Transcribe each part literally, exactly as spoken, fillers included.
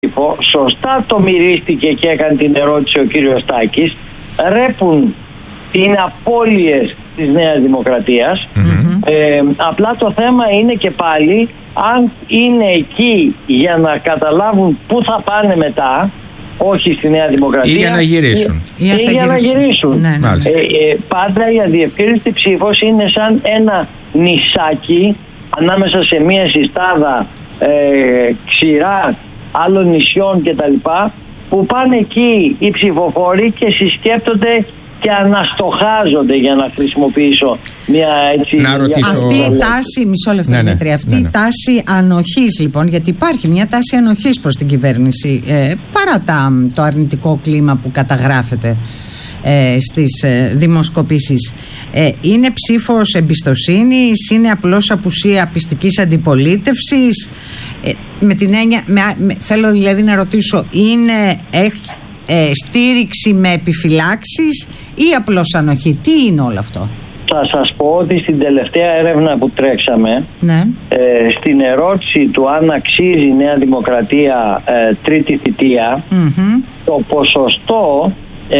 ψήφο, σωστά το μυρίστηκε και έκανε την ερώτηση ο κύριος Τάκης, ρέπουν είναι απώλειες της Νέας Δημοκρατίας. Mm-hmm. Ε, απλά το θέμα είναι και πάλι αν είναι εκεί για να καταλάβουν πού θα πάνε μετά, όχι στη Νέα Δημοκρατία, ή για να γυρίσουν. Ή, ή για να γυρίσουν. Ναι, ναι. Ε, ε, πάντα η αδιευκρίνηστη ψήφος είναι σαν ένα νησάκι ανάμεσα σε μια συστάδα ε, ξηρά άλλων νησιών κτλ. Που πάνε εκεί οι ψηφοφόροι και συσκέπτονται και αναστοχάζονται, για να χρησιμοποιήσω μια έτσι... Να ρωτήσω... Αυτή η τάση, μισό λεπτό, ναι, Δημήτρη, αυτή ναι, ναι. η τάση ανοχής λοιπόν, γιατί υπάρχει μια τάση ανοχής προς την κυβέρνηση, ε, παρά τα, το αρνητικό κλίμα που καταγράφεται ε, στις ε, δημοσκοπήσεις, ε, είναι ψήφος εμπιστοσύνης, είναι απλώς απουσία πιστικής αντιπολίτευσης, ε, με την έννοια, με, με, θέλω δηλαδή να ρωτήσω, είναι... Έχει, Ε, στήριξη με επιφυλάξεις ή απλώς ανοχή? Τι είναι όλο αυτό? Θα σας πω ότι στην τελευταία έρευνα που τρέξαμε, ναι. ε, στην ερώτηση του αν αξίζει η Νέα Δημοκρατία ε, τρίτη θητεία, mm-hmm. το ποσοστό ε,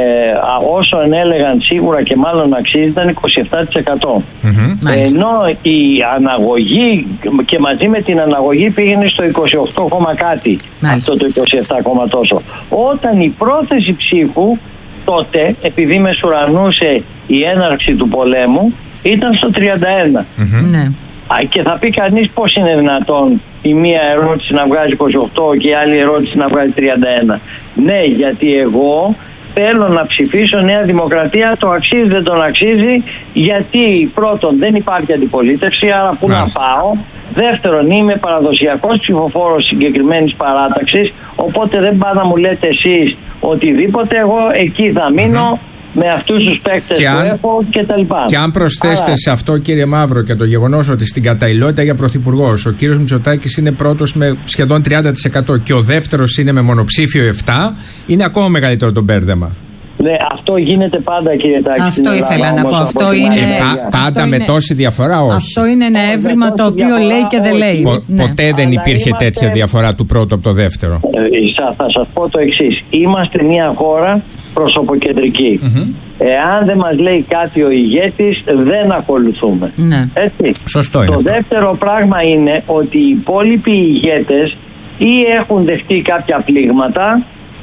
όσων έλεγαν σίγουρα και μάλλον αξίζει ήταν είκοσι επτά τοις εκατό. Mm-hmm. Ενώ η αναγωγή και μαζί με την αναγωγή πήγαινε στο είκοσι οκτώ, κάτι. Μάλιστα. Αυτό το είκοσι επτά τόσο. Όταν η πρόθεση ψήφου τότε, επειδή μεσουρανούσε η έναρξη του πολέμου, ήταν στο τριάντα ένα. Mm-hmm. Ναι. Και θα πει κανείς πώς είναι δυνατόν η μία ερώτηση να βγάζει είκοσι οκτώ και η άλλη ερώτηση να βγάζει τριάντα ένα. Ναι, γιατί εγώ θέλω να ψηφίσω Νέα Δημοκρατία, το αξίζει δεν τον αξίζει, γιατί πρώτον δεν υπάρχει αντιπολίτευση, άρα πού να πάω. Δεύτερον, είμαι παραδοσιακός ψηφοφόρος συγκεκριμένης παράταξης, οπότε δεν πάει να μου λέτε εσείς οτιδήποτε, εγώ εκεί θα μείνω. Mm-hmm. Με αυτούς τους παίκτες που έχω και τα λοιπά. Και αν προσθέσετε Άρα... σε αυτό, κύριε Μαύρο, και το γεγονός ότι στην καταλληλότητα για πρωθυπουργός ο κύριος Μητσοτάκης είναι πρώτος με σχεδόν τριάντα τοις εκατό και ο δεύτερος είναι με μονοψήφιο επτά τοις εκατό, είναι ακόμα μεγαλύτερο το μπέρδεμα. Ναι, αυτό γίνεται πάντα, κύριε Τάκη. Αυτό ήθελα να πω. Αυτό είναι... Ε, πα, πάντα αυτό με είναι... τόση διαφορά, όχι. Αυτό είναι ένα έβριμα το οποίο διαφορά, λέει και δεν λέει. Πο, ναι. Ποτέ δεν υπήρχε είμαστε... τέτοια διαφορά του πρώτου από το δεύτερο. Ε, θα σας πω το εξής. Είμαστε μια χώρα προσωποκεντρική. Mm-hmm. Εάν δεν μας λέει κάτι ο ηγέτης, δεν ακολουθούμε. Ναι. Έτσι. Σωστό είναι. Το αυτό. δεύτερο πράγμα είναι ότι οι υπόλοιποι ηγέτες ή έχουν δεχτεί κάποια πλήγματα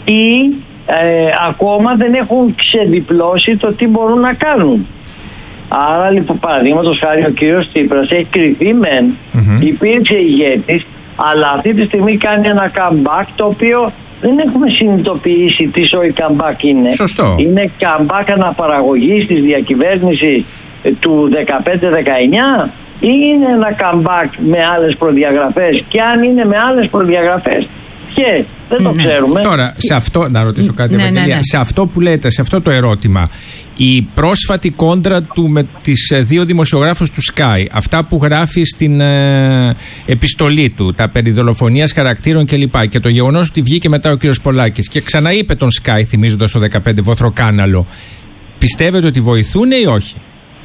ή Ε, ακόμα δεν έχουν ξεδιπλώσει το τι μπορούν να κάνουν. Άρα λοιπόν, παραδείγματος χάρη, ο κύριος Τσίπρας έχει κρυφθεί μεν, mm-hmm. υπήρξε ηγέτης, αλλά αυτή τη στιγμή κάνει ένα comeback το οποίο δεν έχουμε συνειδητοποιήσει τι σοϊ comeback είναι. Σωστό. Είναι comeback αναπαραγωγής της διακυβέρνησης του δεκαπέντε δεκαεννιά ή είναι ένα comeback με άλλες προδιαγραφές, και αν είναι με άλλες προδιαγραφές και δεν το ναι. ξέρουμε. Τώρα, σε αυτό, να ρωτήσω κάτι, ναι, ναι, ναι. σε αυτό που λέτε, σε αυτό το ερώτημα, η πρόσφατη κόντρα του με τις δύο δημοσιογράφους του Sky, αυτά που γράφει στην ε, επιστολή του, τα περί δολοφονίας χαρακτήρων κλπ. Και το γεγονός ότι βγήκε μετά ο κύριος Πολάκης και ξαναείπε τον Sky, θυμίζοντας το δεκαπέντε Βοθροκάναλο, πιστεύετε ότι βοηθούν ή όχι?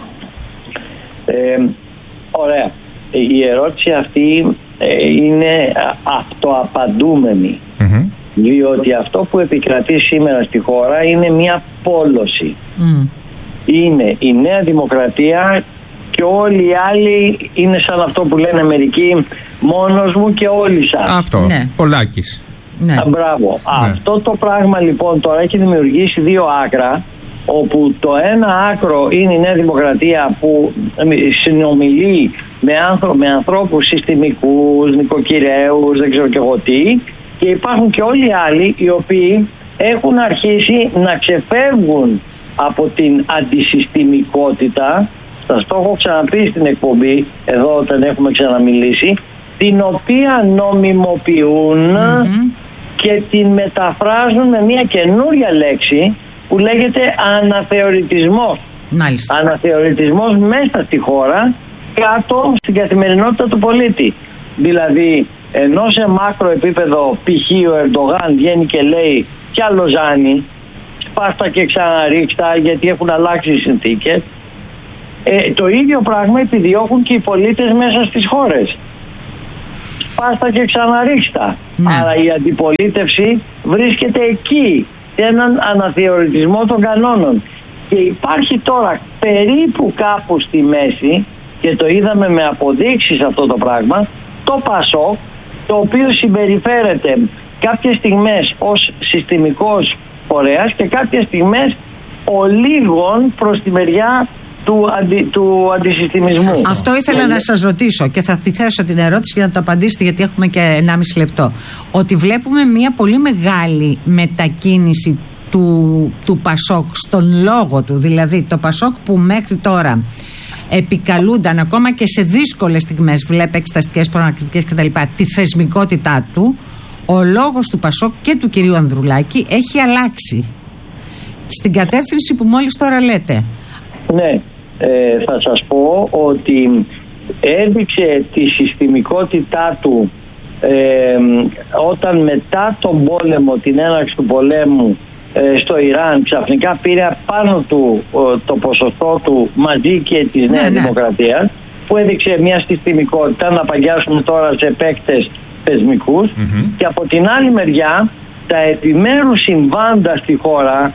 Ε, ωραία. Η ερώτηση αυτή είναι αυτοαπαντούμενη, mm-hmm. διότι αυτό που επικρατεί σήμερα στη χώρα είναι μια πόλωση. Mm. Είναι η Νέα Δημοκρατία και όλοι οι άλλοι είναι σαν αυτό που λένε μερικοί, μόνος μου και όλοι σας. Αυτό, ναι. Πολάκης. Ναι. Α, μπράβο. Ναι. Αυτό το πράγμα λοιπόν τώρα έχει δημιουργήσει δύο άκρα, όπου το ένα άκρο είναι η Νέα Δημοκρατία που συνομιλεί με, άνθρω, με ανθρώπους συστημικούς, νοικοκυρέους, δεν ξέρω και εγώ τι, και υπάρχουν και όλοι οι άλλοι οι οποίοι έχουν αρχίσει να ξεφεύγουν από την αντισυστημικότητα. Σας το έχω ξαναπεί στην εκπομπή, εδώ όταν έχουμε ξαναμιλήσει, την οποία νομιμοποιούν mm-hmm. και την μεταφράζουν με μια καινούρια λέξη που λέγεται αναθεωρητισμός. Μάλιστα. Αναθεωρητισμός μέσα στη χώρα, κάτω στην καθημερινότητα του πολίτη. Δηλαδή, ενώ σε μάκρο επίπεδο π.χ. ο Ερντογάν βγαίνει και λέει «Ποια Λοζάνη, σπάστα και ξαναρίξτα γιατί έχουν αλλάξει οι συνθήκες», ε, το ίδιο πράγμα επιδιώκουν και οι πολίτες μέσα στις χώρες. σπάστα και ξαναρίξτα. Ναι. Άρα η αντιπολίτευση βρίσκεται εκεί, σε έναν αναθεωρητισμό των κανόνων. Και υπάρχει τώρα περίπου κάπου στη μέση, και το είδαμε με αποδείξεις αυτό το πράγμα, το ΠΑΣΟΚ, το οποίο συμπεριφέρεται κάποιες στιγμές ως συστημικός φορέας και κάποιες στιγμές ολίγων προς τη μεριά του, αντι, του αντισυστημισμού. Αυτό ήθελα να σας ρωτήσω και θα τη θέσω την ερώτηση για να το απαντήσετε, γιατί έχουμε και ενάμιση λεπτό. Ότι βλέπουμε μια πολύ μεγάλη μετακίνηση του, του ΠΑΣΟΚ στον λόγο του. Δηλαδή το ΠΑΣΟΚ που μέχρι τώρα επικαλούνταν ακόμα και σε δύσκολες στιγμές, βλέπε εξεταστικές, προανακριτικές κτλ., τη θεσμικότητά του, ο λόγος του ΠΑΣΟΚ και του κυρίου Ανδρουλάκη έχει αλλάξει στην κατεύθυνση που μόλις τώρα λέτε. Ναι, ε, θα σας πω ότι έδειξε τη συστημικότητά του ε, όταν μετά τον πόλεμο, την έναρξη του πολέμου ε, στο Ιράν, ξαφνικά πήρε πάνω του ε, το ποσοστό του μαζί και της ναι, Νέας ναι. Δημοκρατίας, που έδειξε μια συστημικότητα, να παγιάσουμε τώρα σε παίκτες θεσμικούς, mm-hmm. και από την άλλη μεριά τα επιμέρους συμβάντα στη χώρα,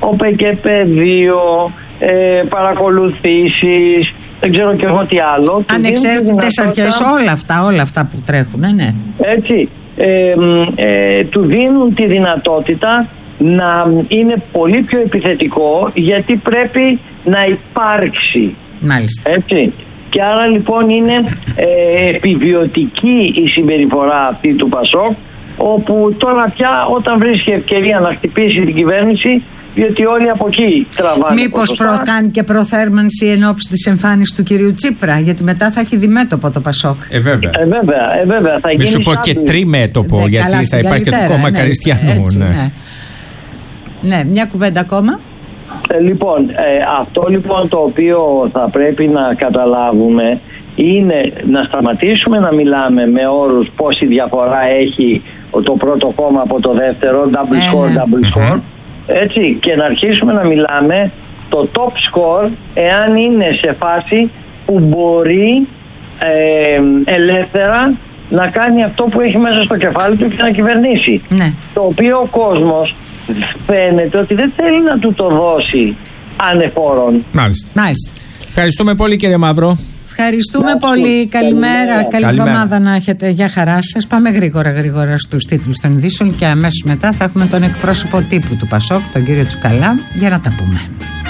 ΟΠΕΚΕ2, ε, παρακολουθήσεις, δεν ξέρω και εγώ τι άλλο. Ανεξάρτητες αρχές, όλα αυτά, όλα αυτά που τρέχουν, ναι. Έτσι, ε, ε, του δίνουν τη δυνατότητα να είναι πολύ πιο επιθετικό, γιατί πρέπει να υπάρξει. Μάλιστα. Έτσι. Και άρα λοιπόν είναι ε, επιβιωτική η συμπεριφορά αυτή του ΠΑΣΟΚ, όπου τώρα πια όταν βρίσκει ευκαιρία να χτυπήσει την κυβέρνηση, διότι όλοι από εκεί τραβάνε. Μήπως προ, κάνει και προθέρμανση εν ώψη της εμφάνισης του κυρίου Τσίπρα, γιατί μετά θα έχει διμέτωπο το ΠΑΣΟΚ. Ε, βέβαια. Ε, βέβαια, ε, βέβαια. Θα Μη σου πω και τριμέτωπο, ε, γιατί καλά, θα υπάρχει και το κόμμα ναι, Καριστιανού. Έτσι, ναι. Ναι. ναι, μια κουβέντα ακόμα. Ε, λοιπόν, ε, αυτό λοιπόν το οποίο θα πρέπει να καταλάβουμε είναι να σταματήσουμε να μιλάμε με όρους πόση διαφορά έχει το πρώτο κόμμα από το δεύτερο, double score, double score, έτσι, και να αρχίσουμε να μιλάμε το top score εάν είναι σε φάση που μπορεί ε, ελεύθερα να κάνει αυτό που έχει μέσα στο κεφάλι του και να κυβερνήσει. Ναι. Το οποίο ο κόσμος φαίνεται ότι δεν θέλει να του το δώσει ανεφόρον. Μάλιστα. Μάλιστα. Ευχαριστούμε πολύ, κύριε Μαύρο. Ευχαριστούμε Μάλιστα. πολύ. Καλημέρα. Καλή εβδομάδα να έχετε. Γεια χαρά σας. Πάμε γρήγορα γρήγορα στους τίτλους των ειδήσεων και αμέσως μετά θα έχουμε τον εκπρόσωπο τύπου του ΠΑΣΟΚ, τον κύριο Τσουκαλά, για να τα πούμε.